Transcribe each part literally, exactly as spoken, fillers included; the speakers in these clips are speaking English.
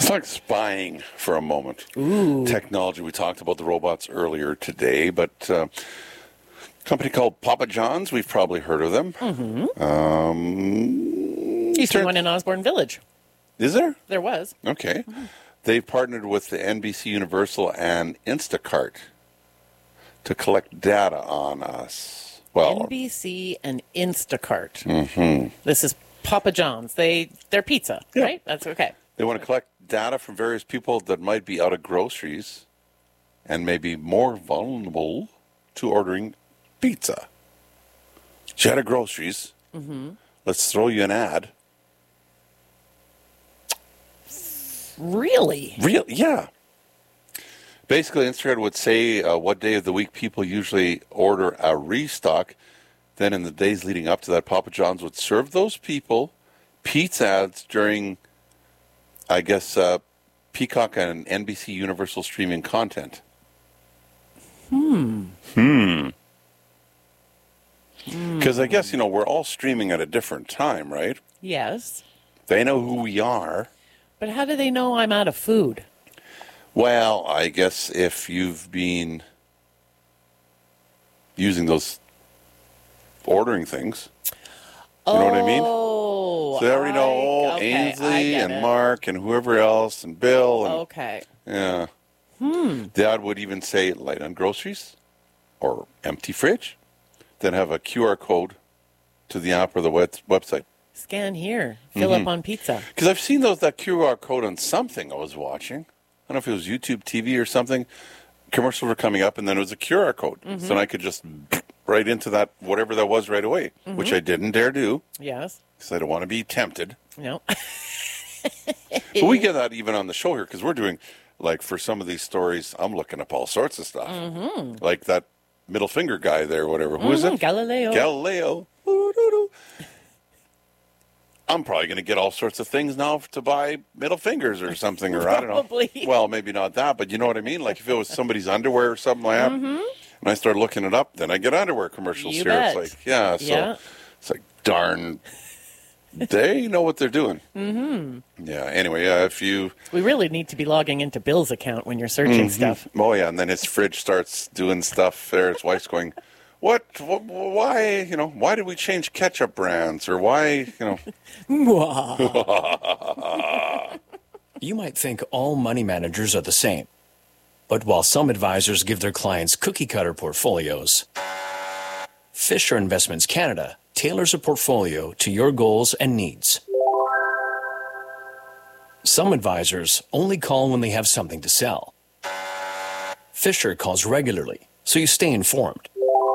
Talk spying for a moment. Ooh. Technology. We talked about the robots earlier today, but uh, a company called Papa John's, we've probably heard of them. Mm-hmm. Um, Used to be one in Osborne Village. Is there? There was. Okay. Mm-hmm. They've partnered with the N B C Universal and Instacart to collect data on us. Well, N B C and Instacart. Mm-hmm. This is Papa John's. They, they're pizza, yeah. right? That's okay. They want to collect data from various people that might be out of groceries and may be more vulnerable to ordering pizza. So you're out of groceries. Mm-hmm. Let's throw you an ad. Really? Real? Yeah. Basically, Instacart would say uh, what day of the week people usually order a restock. Then in the days leading up to that, Papa John's would serve those people pizza ads during, I guess, uh, Peacock and N B C Universal streaming content. Hmm. Hmm. Because I guess, you know, we're all streaming at a different time, right? Yes. They know who we are. But how do they know I'm out of food? Well, I guess if you've been using those ordering things, you know what I mean? Oh, So they already know I- oh, okay, I Ainsley get and it. Mark and whoever else and Bill. And, Okay. Yeah. Hmm. Dad would even say light on groceries or empty fridge, then have a Q R code to the app or the web- website. Scan here. Fill Mhm. up on pizza. Because I've seen those that Q R code on something I was watching. I don't know if it was YouTube T V or something. Commercials were coming up, and then it was a Q R code. Mhm. So then I could just right into that, whatever that was right away, Mhm. which I didn't dare do. Yes. Because I don't want to be tempted. No. But we get that even on the show here, because we're doing, like, for some of these stories, I'm looking up all sorts of stuff. Mm-hmm. Like that middle finger guy there, whatever. Who is Mhm, it? Galileo. Galileo. Ooh-doo-doo. I'm probably going to get all sorts of things now to buy middle fingers or something, or I don't know. Probably. Well, maybe not that, but you know what I mean? Like if it was somebody's underwear or something like that, Mhm. and I start looking it up, then I get underwear commercials You here. bet. It's like, yeah, so Yeah. it's like, darn, they know what they're doing. Mm-hmm. Yeah, anyway, yeah, if you... We really need to be logging into Bill's account when you're searching Mhm. stuff. Oh, yeah, and then his fridge starts doing stuff there. His wife's going... What, wh- why, you know, why did we change ketchup brands? Or why, you know. You might think all money managers are the same. But while some advisors give their clients cookie-cutter portfolios, Fisher Investments Canada tailors a portfolio to your goals and needs. Some advisors only call when they have something to sell. Fisher calls regularly, so you stay informed.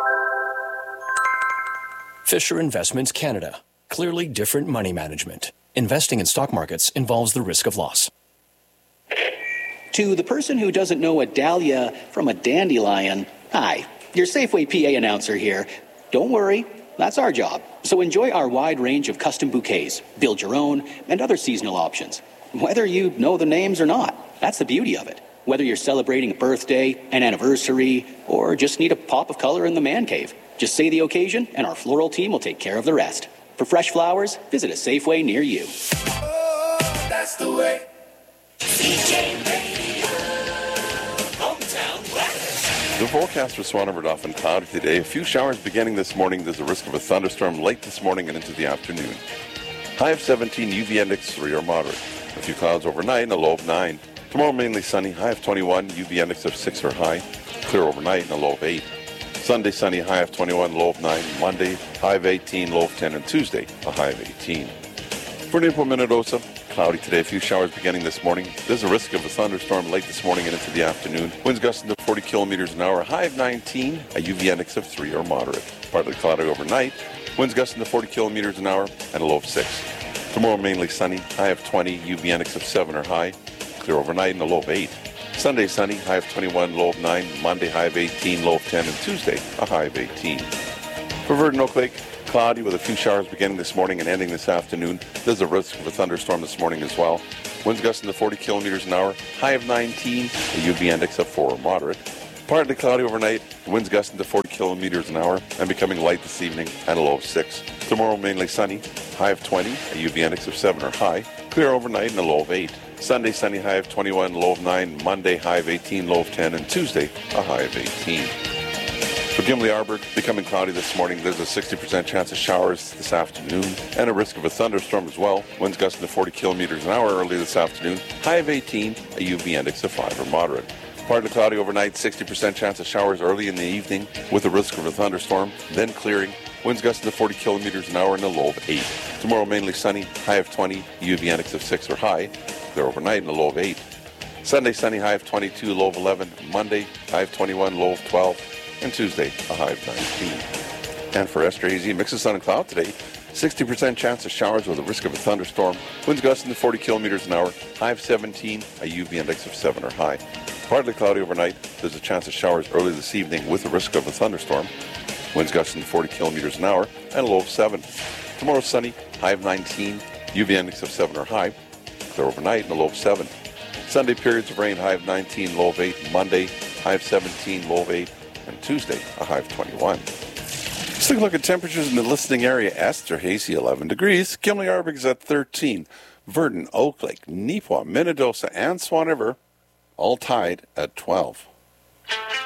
Fisher Investments Canada. Clearly different money management. Investing in stock markets involves the risk of loss. To the person who doesn't know a dahlia from a dandelion, hi, your Safeway P A announcer here. Don't worry, that's our job. So enjoy our wide range of custom bouquets, build your own, and other seasonal options. Whether you know the names or not, that's the beauty of it. Whether you're celebrating a birthday, an anniversary, or just need a pop of color in the man cave, just say the occasion and our floral team will take care of the rest. For fresh flowers, visit a Safeway near you. Oh, that's the way. C J Radio, Hometown West. The forecast for Swan River often cloudy today. A few showers beginning this morning. There's a risk of a thunderstorm late this morning and into the afternoon. High of seventeen, U V index three or moderate. A few clouds overnight and a low of nine. Tomorrow mainly sunny. High of twenty-one, U V index of six or high. Clear overnight and a low of eight. Sunday sunny, high of twenty-one, low of nine. Monday, high of eighteen, low of ten. And Tuesday, a high of eighteen. For Newport, Minnedosa, cloudy today. A few showers beginning this morning. There's a risk of a thunderstorm late this morning and into the afternoon. Winds gusting to forty kilometers an hour. High of nineteen, a U V index of three or moderate. Partly cloudy overnight. Winds gusting to forty kilometers an hour and a low of six. Tomorrow mainly sunny. High of twenty, U V index of seven or high. Clear overnight and a low of eight. Sunday sunny. High of twenty-one, low of nine. Monday high of eighteen, low of ten. And Tuesday a high of eighteen. For Verdun Oak Lake, cloudy with a few showers beginning this morning and ending this afternoon. There's a risk of a thunderstorm this morning as well. Winds gusting to forty kilometers an hour. High of nineteen, a U V index of four or moderate. Partly cloudy overnight, winds gusting to forty kilometers an hour and becoming light this evening and a low of six. Tomorrow mainly sunny, high of twenty, a U V index of seven or high. Clear overnight and a low of eight. Sunday sunny, high of twenty-one, low of nine. Monday high of eighteen, low of ten. And Tuesday a high of eighteen. For Gimli-Arburg, becoming cloudy this morning. There's a sixty percent chance of showers this afternoon and a risk of a thunderstorm as well. Winds gusting to forty kilometers an hour early this afternoon. High of eighteen, a U V index of five or moderate. Partly cloudy overnight, sixty percent chance of showers early in the evening with a risk of a thunderstorm, then clearing. Winds gusting to forty kilometers an hour and a low of eight. Tomorrow mainly sunny, high of twenty, U V index of six or high. Clear overnight and a low of eight. Sunday sunny, high of twenty-two, low of eleven. Monday, high of twenty-one, low of twelve. And Tuesday, a high of nineteen. And for Esther A Z, mix of sun and cloud today. sixty percent chance of showers with a risk of a thunderstorm. Winds gusting to forty kilometers an hour. High of seventeen, a U V index of seven or high. Partly cloudy overnight. There's a chance of showers early this evening with a risk of a thunderstorm. Winds gusting to forty kilometers an hour and a low of seven. Tomorrow sunny, high of nineteen, U V index of seven or high. Clear overnight and a low of seven. Sunday periods of rain, high of nineteen, low of eight. Monday, high of seventeen, low of eight. And Tuesday, a high of twenty-one. Let's take a look at temperatures in the listening area. Esther, hazy, eleven degrees. Gimli-Arbig's at thirteen. Verdon, Oak Lake, Neepawa, Minnedosa, and Swan River all tied at twelve.